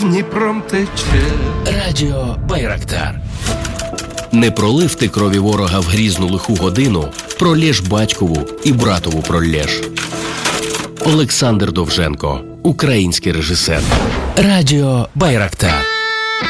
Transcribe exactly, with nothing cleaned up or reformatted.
Дніпром тече. Радіо Байрактар. Не пролив ти крові ворога в грізну лиху годину, пролєш батькову і братову пролєш. Олександр Довженко, український режисер. Радіо Байрактар.